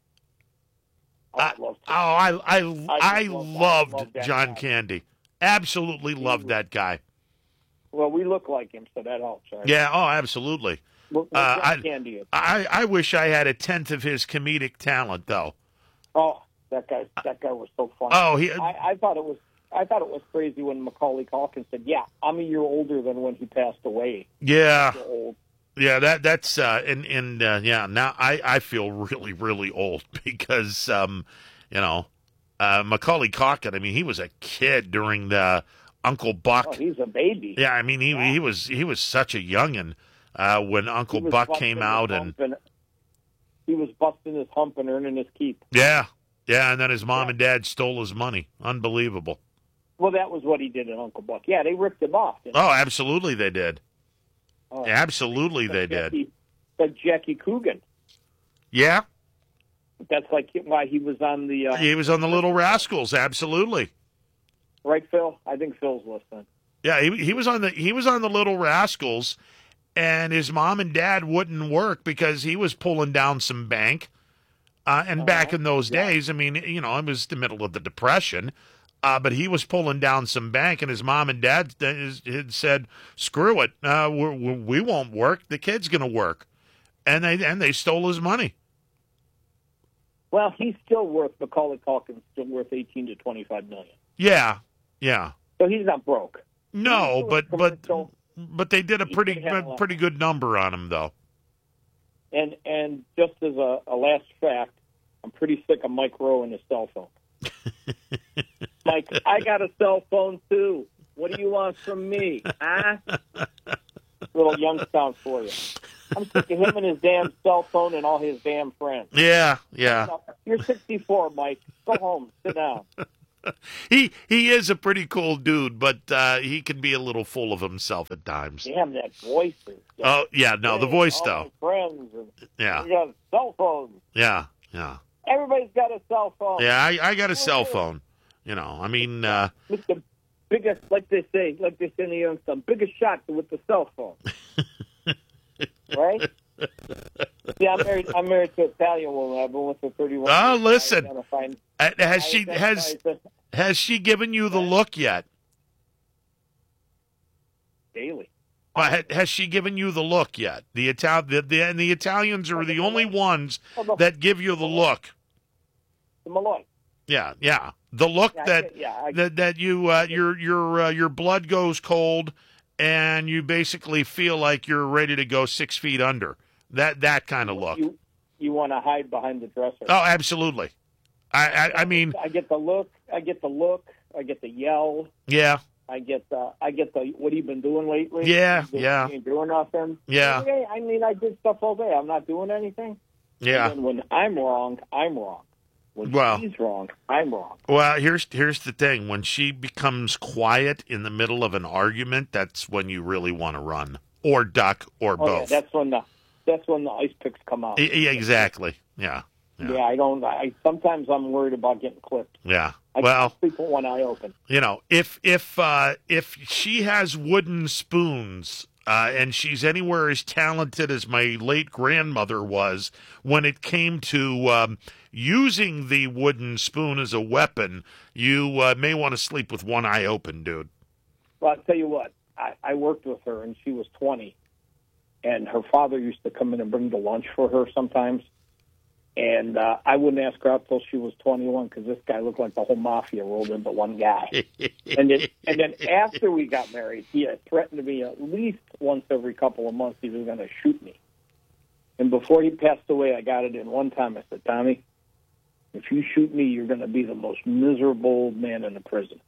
Speaker 9: I
Speaker 1: I-
Speaker 9: love
Speaker 1: Oh, I I I,
Speaker 9: just love- I
Speaker 1: loved
Speaker 9: love that
Speaker 1: John
Speaker 9: guy.
Speaker 1: Candy. Absolutely loved that guy.
Speaker 9: Well, we look like him, so that helps. Right?
Speaker 1: Yeah. Oh, absolutely.
Speaker 9: Look, look
Speaker 1: Uh,
Speaker 9: John
Speaker 1: I-
Speaker 9: Candy is.
Speaker 1: I, I wish I had a tenth of his comedic talent, though.
Speaker 9: Oh, that guy! That guy was so funny.
Speaker 1: Oh, he.
Speaker 9: I, I thought it was. I thought it was crazy when Macaulay Culkin said, "Yeah, I'm a year older than when he passed away."
Speaker 1: Yeah.
Speaker 9: So old.
Speaker 1: Yeah. That that's uh, and and uh, yeah. Now I I feel really really old because um, you know, uh, Macaulay Culkin. I mean, he was a kid during the Uncle Buck.
Speaker 9: Oh, he's a baby.
Speaker 1: Yeah. I mean, he
Speaker 9: Wow.
Speaker 1: he was he was such a youngin uh, when Uncle
Speaker 9: He was
Speaker 1: Buck
Speaker 9: busting
Speaker 1: came
Speaker 9: his
Speaker 1: out and.
Speaker 9: hump and he was busting his hump and earning his keep.
Speaker 1: Yeah, yeah, and then his mom and dad stole his money. Unbelievable.
Speaker 9: Well, that was what he did in Uncle Buck. Yeah, they ripped him off. didn't
Speaker 1: Oh, absolutely they did.
Speaker 9: they? Oh,
Speaker 1: Absolutely they
Speaker 9: like
Speaker 1: did.
Speaker 9: Jackie, like Jackie Coogan.
Speaker 1: Yeah,
Speaker 9: That's like why he was on the uh,
Speaker 1: he was on the Little Rascals. Absolutely.
Speaker 9: right, Phil. I think Phil's listening.
Speaker 1: Yeah, he he was on the he was on the Little Rascals, and his mom and dad wouldn't work because he was pulling down some bank. Uh, and back in those days, I mean, you know, it was the middle of the Depression. Uh, but he was pulling down some bank, and his mom and dad had said, "Screw it, uh, we're, we won't work. The kid's going to work," and they and they stole his money.
Speaker 9: Well, he's still worth Macaulay Culkin's still worth eighteen to twenty-five million.
Speaker 1: Yeah, yeah.
Speaker 9: So he's not broke.
Speaker 1: No,
Speaker 9: He's
Speaker 1: but
Speaker 9: still
Speaker 1: but
Speaker 9: commercial.
Speaker 1: but they did a
Speaker 9: He
Speaker 1: pretty
Speaker 9: could have a lot.
Speaker 1: pretty good number on him, though.
Speaker 9: And and just as a, a last fact, I'm pretty sick of Mike Rowe and his cell phone. Mike, I got a cell phone, too. What do you want from me, huh? Little Youngstown for you. I'm sick of him and his damn cell phone and all his damn friends.
Speaker 1: Yeah, yeah.
Speaker 9: You're sixty-four, Mike. Go home. Sit down.
Speaker 1: He he is a pretty cool dude, but uh, he can be a little full of himself at times.
Speaker 9: Damn, that voice. Is,
Speaker 1: oh, yeah, no, the voice,
Speaker 9: all
Speaker 1: though.
Speaker 9: my friends. And
Speaker 1: Yeah.
Speaker 9: You got cell phones.
Speaker 1: Yeah, yeah.
Speaker 9: Everybody's got a cell phone.
Speaker 1: Yeah, I, I got a cell phone. You know, I mean... Uh,
Speaker 9: With the biggest, like they say, like they say in the Youngstown, biggest shot with the cell phone. Right? Yeah, I'm married. I'm married to an Italian woman. I've been with her thirty-one.
Speaker 1: Oh,
Speaker 9: years.
Speaker 1: listen.
Speaker 9: I find,
Speaker 1: uh, has
Speaker 9: I
Speaker 1: she has
Speaker 9: the,
Speaker 1: has she given you the look yet?
Speaker 9: daily.
Speaker 1: Uh, ha- has she given you the look yet? The Ital the, the and the Italians are the only ones that give you the look.
Speaker 9: The Malloy.
Speaker 1: Yeah, yeah. The look
Speaker 9: Yeah, I
Speaker 1: that
Speaker 9: get- yeah, I-
Speaker 1: that that you uh, your your uh, your blood goes cold and you basically feel like you're ready to go six feet under. That that kind of look.
Speaker 9: You, you want to hide behind the dresser.
Speaker 1: Oh, absolutely. I, I I mean,
Speaker 9: I get the look. I get the look. I get the yell.
Speaker 1: yeah,
Speaker 9: I get the. I get the. What have you been doing lately?
Speaker 1: Yeah,
Speaker 9: You
Speaker 1: yeah.
Speaker 9: ain't doing nothing.
Speaker 1: Yeah.
Speaker 9: Okay, I mean, I did stuff all day. I'm not doing anything.
Speaker 1: yeah.
Speaker 9: And when I'm wrong, I'm wrong. When
Speaker 1: Well-
Speaker 9: she's wrong, I'm wrong.
Speaker 1: Well, here's here's the thing. When she becomes quiet in the middle of an argument, that's when you really want to run or duck or
Speaker 9: Oh, yeah,
Speaker 1: both.
Speaker 9: that's when the. That's when the ice picks come out.
Speaker 1: E- e- exactly. Yeah.
Speaker 9: Yeah,
Speaker 1: Yeah.
Speaker 9: I don't. I sometimes I'm worried about getting clipped.
Speaker 1: Yeah.
Speaker 9: I
Speaker 1: Well,
Speaker 9: sleep with one eye open.
Speaker 1: you know, if if uh, if she has wooden spoons uh, and she's anywhere as talented as my late grandmother was when it came to um, using the wooden spoon as a weapon, you uh, may want to sleep with one eye open, dude.
Speaker 9: Well, I'll tell you what. I, I worked with her, and she was twenty, and her father used to come in and bring the lunch for her sometimes. And uh, I wouldn't ask her out till she was twenty-one because this guy looked like the whole mafia rolled into one guy. and then, and then after we got married, he had threatened me at least once every couple of months he was going to shoot me. And before he passed away, I got it in one time. I said, Tommy, if you shoot me, you're going to be the most miserable man in the prison.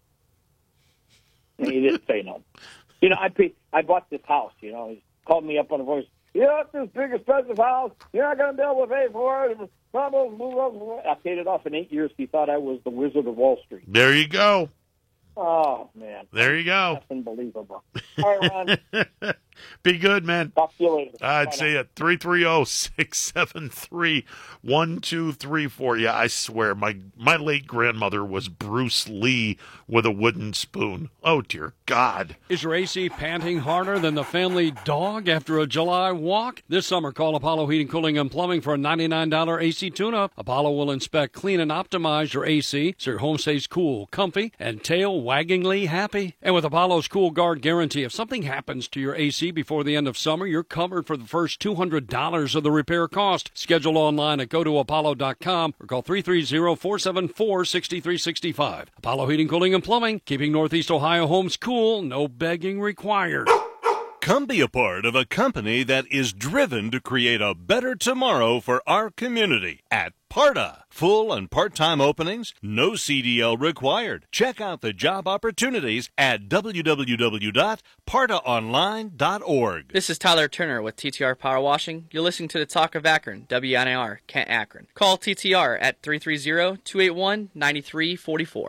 Speaker 9: And he didn't say no. You know, I paid, I bought this house. You know, he called me up on the voice. You know, this big expensive house. You're not going to be able to pay for it. Probably move up. I paid it off in eight years. He thought I was the Wizard of Wall Street.
Speaker 1: There you go.
Speaker 9: Oh man,
Speaker 1: There you go.
Speaker 9: that's unbelievable. All right, Ron.
Speaker 1: Be good, man.
Speaker 9: Talk to you later.
Speaker 1: I'd
Speaker 9: Bye
Speaker 1: say
Speaker 9: now.
Speaker 1: it. three three zero, six seven three, one two three four. Yeah, I swear, my my late grandmother was Bruce Lee with a wooden spoon. Oh, dear God.
Speaker 10: Is your A C panting harder than the family dog after a July walk? This summer, call Apollo Heating, Cooling, and Plumbing for a ninety-nine dollars A C tune-up. Apollo will inspect, clean, and optimize your A C so your home stays cool, comfy, and tail-waggingly happy. And with Apollo's Cool Guard guarantee, if something happens to your A C before the end of summer, you're covered for the first two hundred dollars of the repair cost. Schedule online at go to apollo dot com or call three three zero, four seven four, six three six five. Apollo Heating, Cooling, and Plumbing, keeping Northeast Ohio homes cool, no begging required.
Speaker 3: Come be a part of a company that is driven to create a better tomorrow for our community at Parta. Full and part-time openings, no C D L required. Check out the job opportunities at w w w dot parta online dot org.
Speaker 11: This is Tyler Turner with T T R Power Washing. You're listening to the Talk of Akron, W N A R, Kent Akron. Call T T R at three three zero, two eight one, nine three four four.